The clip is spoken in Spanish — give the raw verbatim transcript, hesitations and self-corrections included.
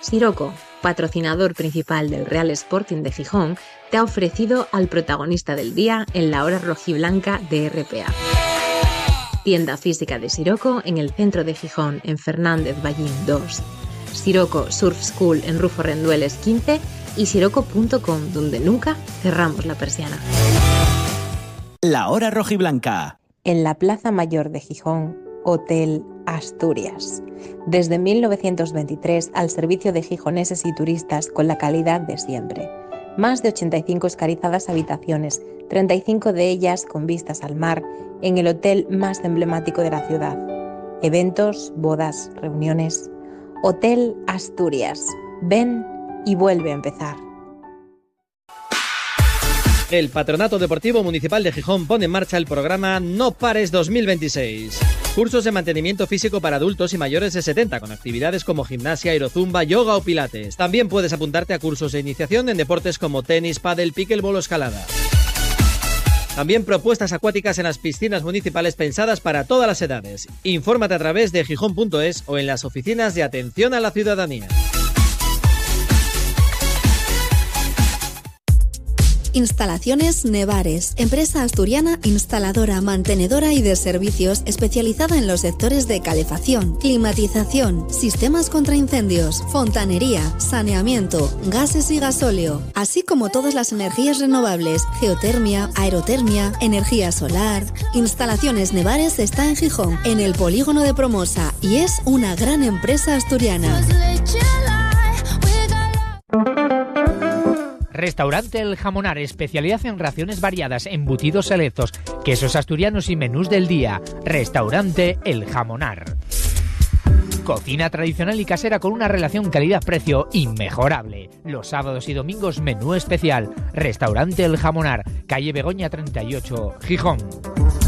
Siroco, patrocinador principal del Real Sporting de Gijón, te ha ofrecido al protagonista del día en la hora rojiblanca de R P A. Tienda física de Siroco en el centro de Gijón, en Fernández Ballín dos. Siroco Surf School en Rufo Rendueles quince y siroco punto com, donde nunca cerramos la persiana. La hora rojiblanca. En la Plaza Mayor de Gijón, Hotel Asturias. Desde mil novecientos veintitrés al servicio de gijoneses y turistas con la calidad de siempre. Más de ochenta y cinco escarizadas habitaciones, treinta y cinco de ellas con vistas al mar, en el hotel más emblemático de la ciudad. Eventos, bodas, reuniones. Hotel Asturias. Ven y vuelve a empezar. El Patronato Deportivo Municipal de Gijón pone en marcha el programa No Pares dos mil veintiséis. Cursos de mantenimiento físico para adultos y mayores de setenta, con actividades como gimnasia, aerozumba, yoga o pilates. También puedes apuntarte a cursos de iniciación en deportes como tenis, pádel, pickleball o escalada. También propuestas acuáticas en las piscinas municipales pensadas para todas las edades. Infórmate a través de gijón punto es o en las oficinas de atención a la ciudadanía. Instalaciones Nevares, empresa asturiana instaladora, mantenedora y de servicios especializada en los sectores de calefacción, climatización, sistemas contra incendios, fontanería, saneamiento, gases y gasóleo, así como todas las energías renovables, geotermia, aerotermia, energía solar. Instalaciones Nevares está en Gijón, en el polígono de Promosa, y es una gran empresa asturiana. Restaurante El Jamonar, especialidad en raciones variadas, embutidos selectos, quesos asturianos y menús del día. Restaurante El Jamonar. Cocina tradicional y casera con una relación calidad-precio inmejorable. Los sábados y domingos menú especial. Restaurante El Jamonar, calle Begoña treinta y ocho, Gijón.